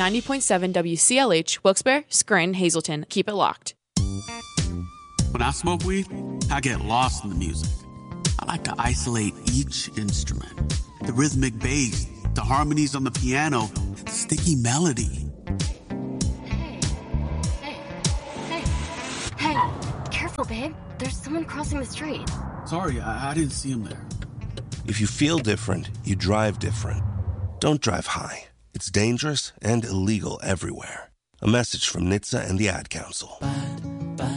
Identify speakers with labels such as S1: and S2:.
S1: 90.7 WCLH, Wilkes-Barre, Scranton, Hazleton. Keep it locked.
S2: When I smoke weed, I get lost in the music. I like to isolate each instrument. The rhythmic bass, the harmonies on the piano, the sticky melody.
S3: Hey, careful, babe. There's someone crossing the street.
S2: Sorry, I didn't see him there.
S4: If you feel different, you drive different. Don't drive high. It's dangerous and illegal everywhere. A message from NHTSA and the Ad Council.